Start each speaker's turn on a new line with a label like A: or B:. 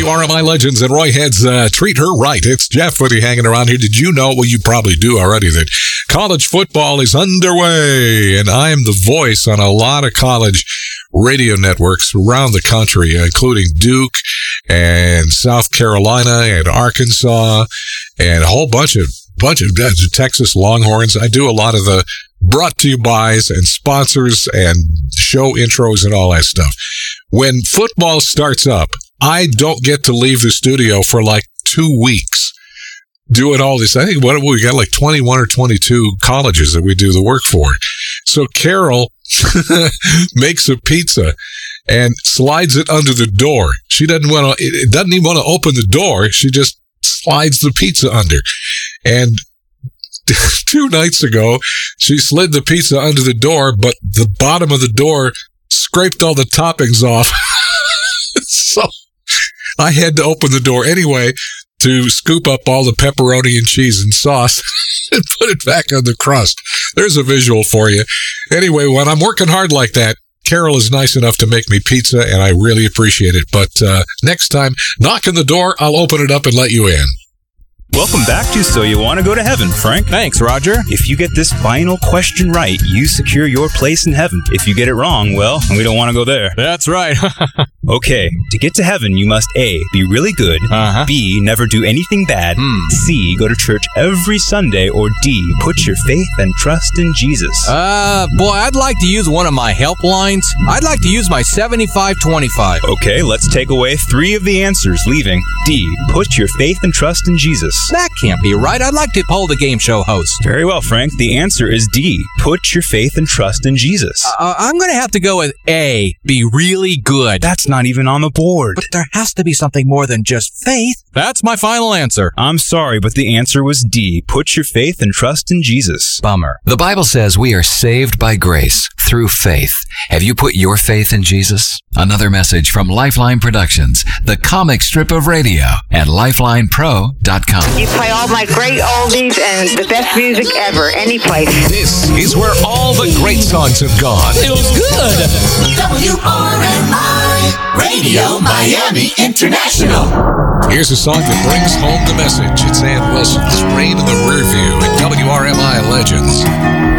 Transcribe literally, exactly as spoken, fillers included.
A: W R M I Legends and Roy Heads, uh, treat her right. It's Jeff with you hanging around here. Did you know, well, you probably do already, that college football is underway, and I am the voice on a lot of college radio networks around the country, including Duke and South Carolina and Arkansas and a whole bunch of bunch of Texas Longhorns. I do a lot of the brought to you bys and sponsors and show intros and all that stuff. When football starts up, I don't get to leave the studio for like two weeks doing all this. I think what we got like twenty-one or twenty-two colleges that we do the work for. So Carol makes a pizza and slides it under the door. She doesn't want to, it doesn't even want to open the door. She just slides the pizza under. And two nights ago, she slid the pizza under the door, but the bottom of the door scraped all the toppings off. So I had to open the door anyway to scoop up all the pepperoni and cheese and sauce and put it back on the crust. There's a visual for you. Anyway, when I'm working hard like that, Carol is nice enough to make me pizza, and I really appreciate it. But uh, next time, knock on the door, I'll open it up and let you in.
B: Welcome back to So You Want to Go to Heaven, Frank.
C: Thanks, Roger.
B: If you get this final question right, you secure your place in heaven. If you get it wrong, well, we don't want to go there.
C: That's right.
B: Okay, to get to heaven, you must A, be really good,
C: uh-huh.
B: B, never do anything bad,
C: hmm.
B: C, go to church every Sunday, or D, put your faith and trust in Jesus.
C: Uh, boy, I'd like to use one of my help lines. I'd like to use my seventy-five twenty-five.
B: Okay, let's take away three of the answers, leaving D, put your faith and trust in Jesus.
C: That can't be right. I'd like to poll the game show host.
B: Very well, Frank. The answer is D, put your faith and trust in Jesus.
C: Uh, I'm going to have to go with A, be really good.
B: That's not even on the board.
C: But there has to be something more than just faith. That's my final answer.
B: I'm sorry, but the answer was D, put your faith and trust in Jesus.
C: Bummer.
D: The Bible says we are saved by grace through faith. Have you put your faith in Jesus? Another message from Lifeline Productions, the comic strip of radio at lifeline pro dot com.
E: You play all my great oldies and the best music ever, any place.
A: This is where all the great songs have gone.
C: Feels good.
F: W R M I Radio Miami International.
A: Here's a song that brings home the message. It's Ann Wilson's Rain in the Rearview at W R M I Legends.